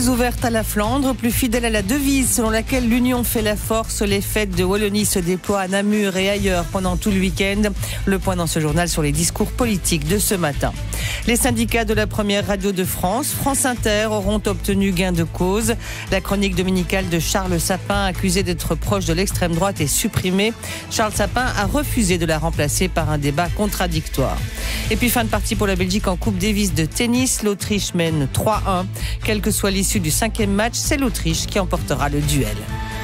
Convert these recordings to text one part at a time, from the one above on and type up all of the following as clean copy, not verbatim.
Plus ouverte à la Flandre, plus fidèle à la devise selon laquelle l'union fait la force, les fêtes de Wallonie se déploient à Namur et ailleurs pendant tout le week-end. Le point dans ce journal sur les discours politiques de ce matin. Les syndicats de la première radio de France, France Inter, auront obtenu gain de cause. La chronique dominicale de Charles Sapin, accusé d'être proche de l'extrême droite, est supprimée. Charles Sapin a refusé de la remplacer par un débat contradictoire. Et puis fin de partie pour la Belgique en Coupe Davis de tennis. L'Autriche mène 3-1. Quelle que soit l'issue du 5e match, c'est l'Autriche qui emportera le duel.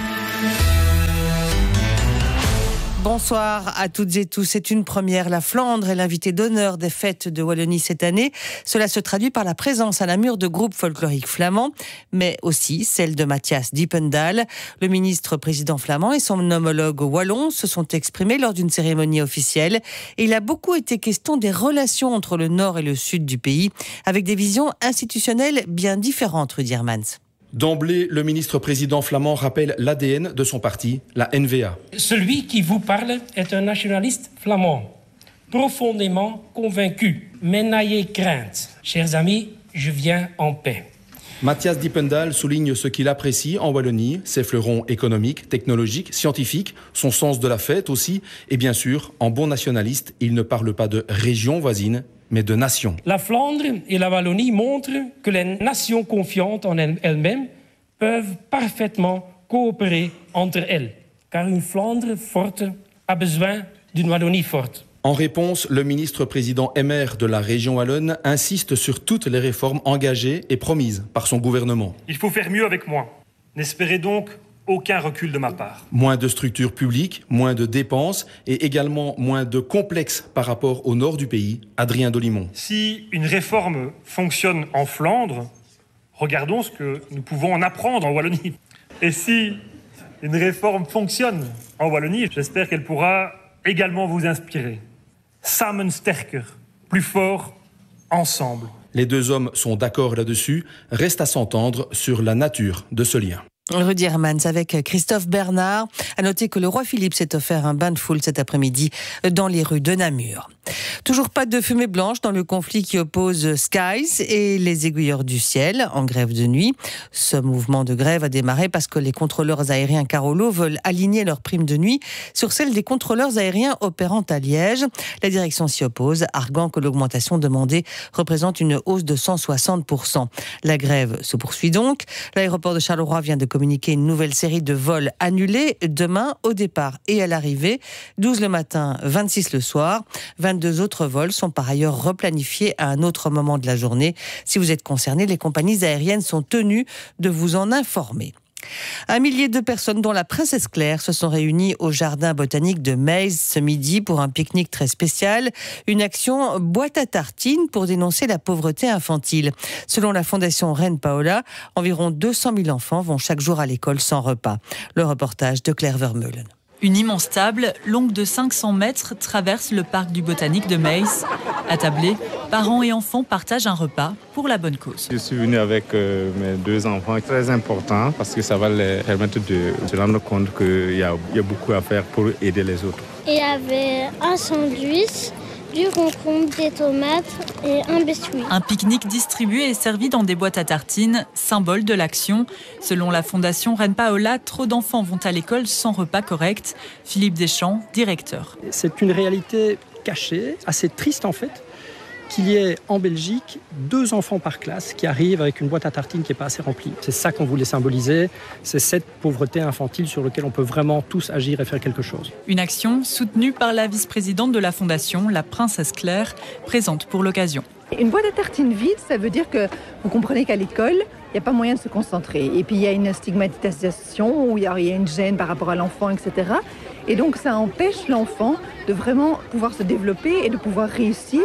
Bonsoir à toutes et tous. C'est une première. La Flandre est l'invité d'honneur des fêtes de Wallonie cette année. Cela se traduit par la présence à Namur de groupes folkloriques flamands, mais aussi celle de Matthias Diependaal. Le ministre-président flamand et son homologue wallon se sont exprimés lors d'une cérémonie officielle. Et il a beaucoup été question des relations entre le nord et le sud du pays, avec des visions institutionnelles bien différentes, Rudy Hermans. D'emblée, le ministre-président flamand rappelle l'ADN de son parti, la NVA. Celui qui vous parle est un nationaliste flamand, profondément convaincu. Mais n'ayez crainte, chers amis, je viens en paix. Matthias Diependaal souligne ce qu'il apprécie en Wallonie, ses fleurons économiques, technologiques, scientifiques, son sens de la fête aussi, et bien sûr, en bon nationaliste, il ne parle pas de région voisine, mais de nation. La Flandre et la Wallonie montrent que les nations confiantes en elles-mêmes peuvent parfaitement coopérer entre elles. Car une Flandre forte a besoin d'une Wallonie forte. En réponse, le ministre-président MR de la région wallonne insiste sur toutes les réformes engagées et promises par son gouvernement. Il faut faire mieux avec moins. N'espérez donc aucun recul de ma part. Moins de structures publiques, moins de dépenses et également moins de complexes par rapport au nord du pays. Adrien Dolimon. Si une réforme fonctionne en Flandre, regardons ce que nous pouvons en apprendre en Wallonie. Et si une réforme fonctionne en Wallonie, j'espère qu'elle pourra également vous inspirer. Samen sterker, plus fort, ensemble. Les deux hommes sont d'accord là-dessus. Reste à s'entendre sur la nature de ce lien. Rudy Hermans avec Christophe Bernard. À noter que le roi Philippe s'est offert un bain de foule cet après-midi dans les rues de Namur. Toujours pas de fumée blanche dans le conflit qui oppose Skies et les aiguilleurs du ciel en grève de nuit. Ce mouvement de grève a démarré parce que les contrôleurs aériens Carolo veulent aligner leurs primes de nuit sur celles des contrôleurs aériens opérant à Liège. La direction s'y oppose, arguant que l'augmentation demandée représente une hausse de 160%. La grève se poursuit donc. L'aéroport de Charleroi vient de communiquer une nouvelle série de vols annulés demain au départ et à l'arrivée. 12 le matin, 26 le soir. 22 autres vols sont par ailleurs replanifiés à un autre moment de la journée. Si vous êtes concerné, les compagnies aériennes sont tenues de vous en informer. 1 millier de personnes, dont la princesse Claire, se sont réunies au jardin botanique de Meize ce midi pour un pique-nique très spécial. Une action boîte à tartines pour dénoncer la pauvreté infantile. Selon la fondation Reine Paola, environ 200 000 enfants vont chaque jour à l'école sans repas. Le reportage de Claire Vermeulen. Une immense table, longue de 500 mètres, traverse le parc du botanique de Meize. Attablés, parents et enfants partagent un repas pour la bonne cause. Je suis venu avec mes 2 enfants, très important parce que ça va leur permettre de se rendre compte qu'il y a beaucoup à faire pour aider les autres. Il y avait un sandwich, du concombre, des tomates et un biscuit. Un pique-nique distribué et servi dans des boîtes à tartines, symbole de l'action. Selon la fondation Reine Paola, trop d'enfants vont à l'école sans repas correct. Philippe Deschamps, directeur. C'est une réalité cachée, assez triste en fait, qu'il y ait en Belgique 2 enfants par classe qui arrivent avec une boîte à tartines qui n'est pas assez remplie. C'est ça qu'on voulait symboliser, c'est cette pauvreté infantile sur laquelle on peut vraiment tous agir et faire quelque chose. Une action soutenue par la vice-présidente de la fondation, la princesse Claire, présente pour l'occasion. Une boîte à tartines vide, ça veut dire que vous comprenez qu'à l'école, il n'y a pas moyen de se concentrer. Et puis il y a une stigmatisation, ou il y a une gêne par rapport à l'enfant, etc. Et donc ça empêche l'enfant de vraiment pouvoir se développer et de pouvoir réussir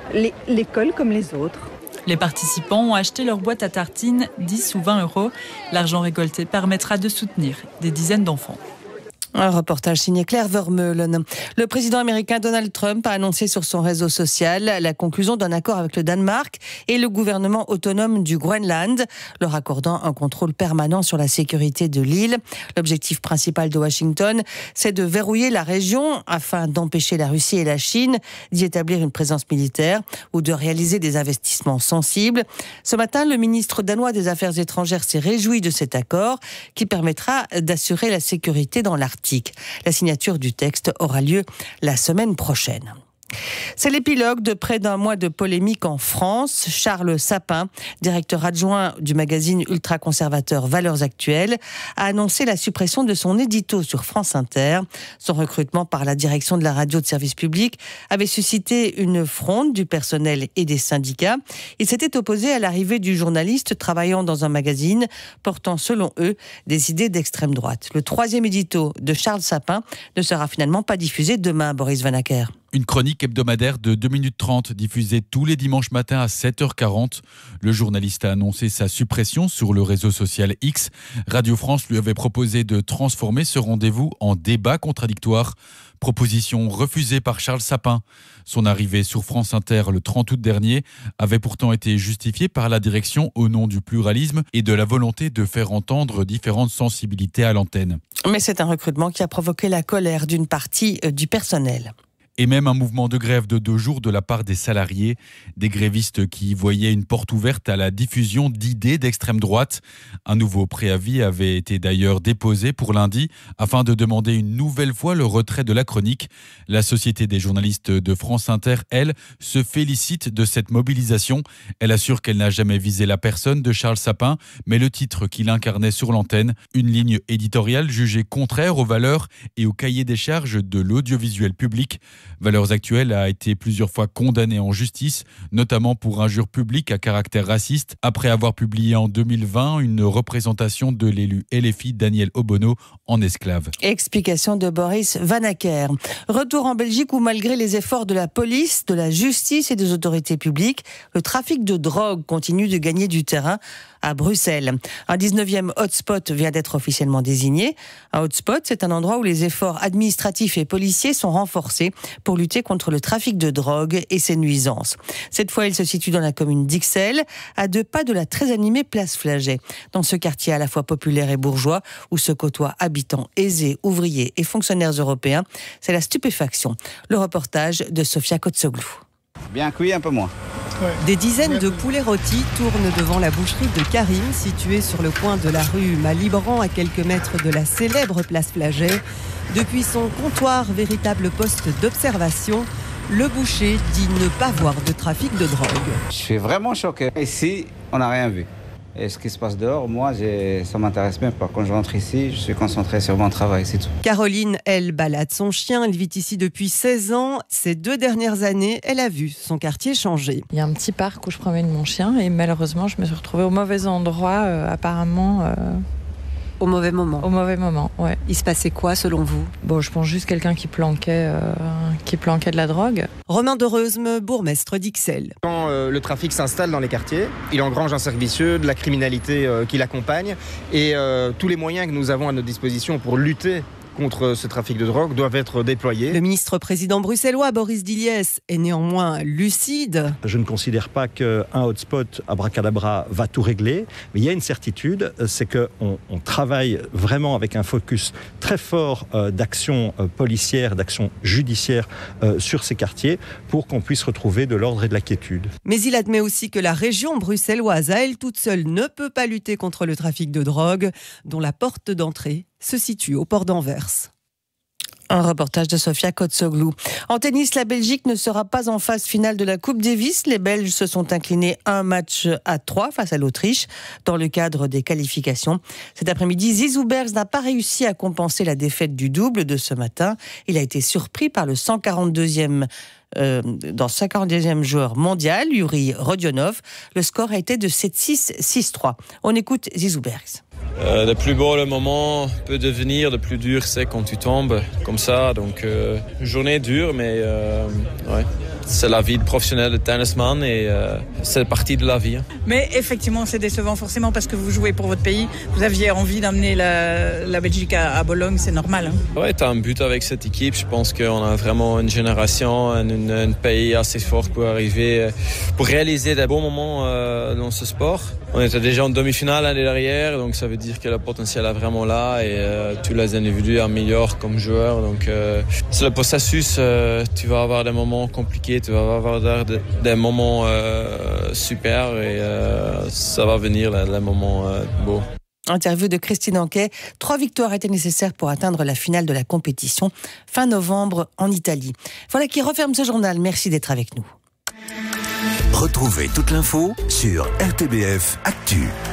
l'école comme les autres. Les participants ont acheté leur boîte à tartines, 10 ou 20 euros. L'argent récolté permettra de soutenir des dizaines d'enfants. Un reportage signé Claire Vermeulen. Le président américain Donald Trump a annoncé sur son réseau social la conclusion d'un accord avec le Danemark et le gouvernement autonome du Groenland, leur accordant un contrôle permanent sur la sécurité de l'île. L'objectif principal de Washington, c'est de verrouiller la région afin d'empêcher la Russie et la Chine d'y établir une présence militaire ou de réaliser des investissements sensibles. Ce matin, le ministre danois des Affaires étrangères s'est réjoui de cet accord qui permettra d'assurer la sécurité dans l'Arctique. La signature du texte aura lieu la semaine prochaine. C'est l'épilogue de près d'un mois de polémique en France. Charles Sapin, directeur adjoint du magazine ultra-conservateur Valeurs Actuelles, a annoncé la suppression de son édito sur France Inter. Son recrutement par la direction de la radio de service public avait suscité une fronde du personnel et des syndicats. Il s'était opposé à l'arrivée du journaliste travaillant dans un magazine portant, selon eux, des idées d'extrême droite. Le 3e édito de Charles Sapin ne sera finalement pas diffusé demain, Boris Vanacker. Une chronique hebdomadaire de 2 minutes 30 diffusée tous les dimanches matins à 7h40. Le journaliste a annoncé sa suppression sur le réseau social X. Radio France lui avait proposé de transformer ce rendez-vous en débat contradictoire. Proposition refusée par Charles Sapin. Son arrivée sur France Inter le 30 août dernier avait pourtant été justifiée par la direction au nom du pluralisme et de la volonté de faire entendre différentes sensibilités à l'antenne. Mais c'est un recrutement qui a provoqué la colère d'une partie du personnel. Et même un mouvement de grève de 2 jours de la part des salariés, des grévistes qui voyaient une porte ouverte à la diffusion d'idées d'extrême droite. Un nouveau préavis avait été d'ailleurs déposé pour lundi afin de demander une nouvelle fois le retrait de la chronique. La Société des journalistes de France Inter, elle, se félicite de cette mobilisation. Elle assure qu'elle n'a jamais visé la personne de Charles Sapin, mais le titre qu'il incarnait sur l'antenne, une ligne éditoriale jugée contraire aux valeurs et au cahier des charges de l'audiovisuel public. Valeurs Actuelles a été plusieurs fois condamnée en justice, notamment pour injure publique à caractère raciste, après avoir publié en 2020 une représentation de l'élu LFI Daniel Obono en esclave. Explication de Boris Vanacker. Retour en Belgique où malgré les efforts de la police, de la justice et des autorités publiques, le trafic de drogue continue de gagner du terrain à Bruxelles. Un 19e hotspot vient d'être officiellement désigné. Un hotspot, c'est un endroit où les efforts administratifs et policiers sont renforcés pour lutter contre le trafic de drogue et ses nuisances. Cette fois, il se situe dans la commune d'Ixelles, à 2 pas de la très animée place Flaget. Dans ce quartier à la fois populaire et bourgeois, où se côtoient habitants aisés, ouvriers et fonctionnaires européens, c'est la stupéfaction. Le reportage de Sofia Kotsoglou. Bien cuit, un peu moins. Des dizaines de poulets rôtis tournent devant la boucherie de Karim, située sur le coin de la rue Malibran, à quelques mètres de la célèbre place Flaget. Depuis son comptoir, véritable poste d'observation, le boucher dit ne pas voir de trafic de drogue. Je suis vraiment choqué. Ici, on n'a rien vu. Et ce qui se passe dehors, moi, ça m'intéresse même pas. Quand je rentre ici, je suis concentré sur mon travail, c'est tout. Caroline, elle balade son chien. Elle vit ici depuis 16 ans. Ces 2 dernières années, elle a vu son quartier changer. Il y a un petit parc où je promène mon chien et malheureusement, je me suis retrouvée au mauvais endroit, apparemment. Au mauvais moment. Au mauvais moment, ouais. Il se passait quoi selon vous ? Bon, je pense juste quelqu'un qui planquait de la drogue. Romain Dereusme, bourgmestre d'Ixelles. Quand le trafic s'installe dans les quartiers, il engrange un cercle vicieux, de la criminalité qui l'accompagne et tous les moyens que nous avons à notre disposition pour lutter contre ce trafic de drogue doivent être déployés. Le ministre-président bruxellois, Boris Diliès, est néanmoins lucide. Je ne considère pas qu'un hotspot abracadabra va tout régler, mais il y a une certitude, c'est qu'on travaille vraiment avec un focus très fort d'actions policières, d'actions judiciaires sur ces quartiers pour qu'on puisse retrouver de l'ordre et de la quiétude. Mais il admet aussi que la région bruxelloise, à elle toute seule, ne peut pas lutter contre le trafic de drogue, dont la porte d'entrée se situe au port d'Anvers. Un reportage de Sofia Kotsoglou. En tennis, la Belgique ne sera pas en phase finale de la Coupe Davis. Les Belges se sont inclinés 1-3 face à l'Autriche dans le cadre des qualifications. Cet après-midi, Zizou Bergs n'a pas réussi à compenser la défaite du double de ce matin. Il a été surpris par le 142e joueur mondial, Yuri Rodionov. Le score a été de 7-6, 6-3. On écoute Zizou Bergs. Le plus beau le moment peut devenir, le plus dur c'est quand tu tombes comme ça. Donc une journée dure, mais ouais. c'est la vie de professionnel de tennisman et c'est partie de la vie. Mais effectivement, c'est décevant forcément parce que vous jouez pour votre pays. Vous aviez envie d'amener la Belgique à Bologne, c'est normal. Ouais, tu as un but avec cette équipe. Je pense qu'on a vraiment une génération, un pays assez fort pour arriver, pour réaliser des bons moments dans ce sport. On était déjà en demi-finale l'année dernière, donc ça veut dire que le potentiel est vraiment là et tous les individus améliorent comme joueurs. Donc c'est le processus. Tu vas avoir des moments compliqués, tu vas avoir des moments super et ça va venir les moments beaux. Interview de Christine Anquet. 3 victoires étaient nécessaires pour atteindre la finale de la compétition fin novembre en Italie. Voilà qui referme ce journal. Merci d'être avec nous. Retrouvez toute l'info sur RTBF Actu.